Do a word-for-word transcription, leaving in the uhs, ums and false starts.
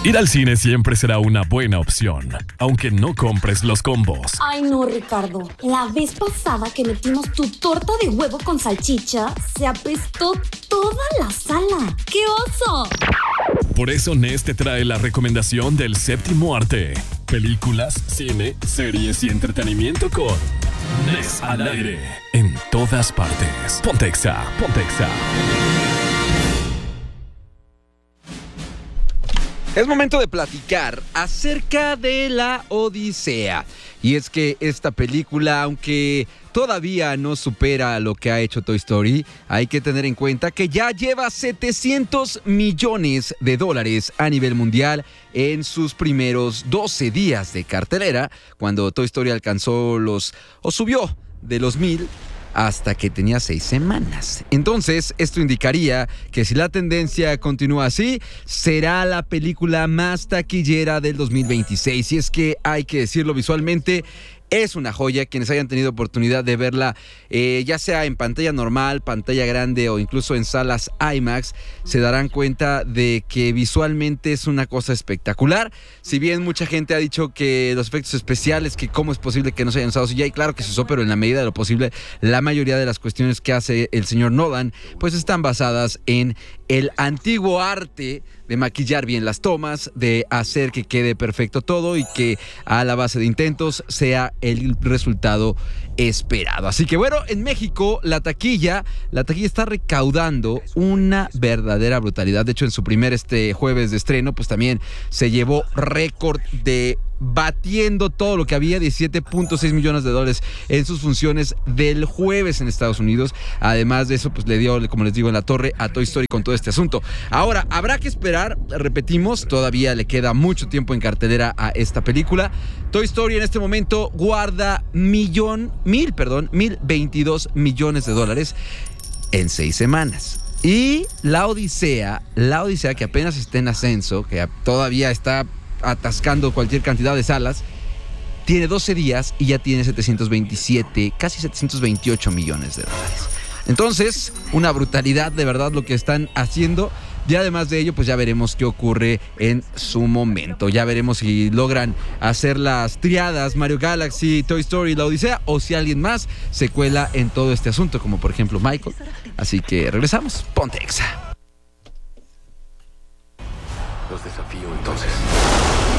Ir al cine siempre será una buena opción, aunque no compres los combos. Ay no, Ricardo. La vez pasada que metimos tu torta de huevo con salchicha, se apestó toda la sala. ¡Qué oso! Por eso Nes te trae la recomendación del séptimo arte. Películas, cine, series y entretenimiento con Nes al aire. En todas partes. Ponte Exa, ponte Exa. Es momento de platicar acerca de la Odisea. Y es que esta película, aunque todavía no supera lo que ha hecho Toy Story, hay que tener en cuenta que ya lleva setecientos millones de dólares a nivel mundial en sus primeros doce días de cartelera, cuando Toy Story alcanzó los, o subió de los mil, hasta que tenía seis semanas. Entonces, esto indicaría que si la tendencia continúa así, será la película más taquillera del dos mil veintiséis. Y es que hay que decirlo visualmente, es una joya. Quienes hayan tenido oportunidad de verla, eh, ya sea en pantalla normal, pantalla grande o incluso en salas IMAX, se darán cuenta de que visualmente es una cosa espectacular. Si bien mucha gente ha dicho que los efectos especiales, que cómo es posible que no se hayan usado C G I, claro que se usó, pero en la medida de lo posible, la mayoría de las cuestiones que hace el señor Nolan, pues están basadas en el antiguo arte de maquillar bien las tomas, de hacer que quede perfecto todo y que a la base de intentos sea el resultado esperado. Así que bueno, en México la taquilla, la taquilla está recaudando una verdadera brutalidad. De hecho, en su primer este jueves de estreno, pues también se llevó récord de batiendo todo lo que había, diecisiete punto seis millones de dólares en sus funciones del jueves en Estados Unidos. Además de eso, pues le dio, como les digo, en la torre a Toy Story con todo este asunto. Ahora, habrá que esperar, repetimos, todavía le queda mucho tiempo en cartelera a esta película. Toy Story en este momento guarda millón, mil, perdón, mil veintidós millones de dólares en seis semanas. Y la Odisea, la Odisea que apenas está en ascenso, que todavía está atascando cualquier cantidad de salas, tiene doce días y ya tiene setecientos veintisiete, casi setecientos veintiocho millones de dólares. Entonces, una brutalidad de verdad lo que están haciendo. Y además de ello, pues ya veremos qué ocurre en su momento. Ya veremos si logran hacer las triadas Mario Galaxy, Toy Story, La Odisea, o si alguien más se cuela en todo este asunto, como por ejemplo Michael. Así que regresamos. Ponte Exa.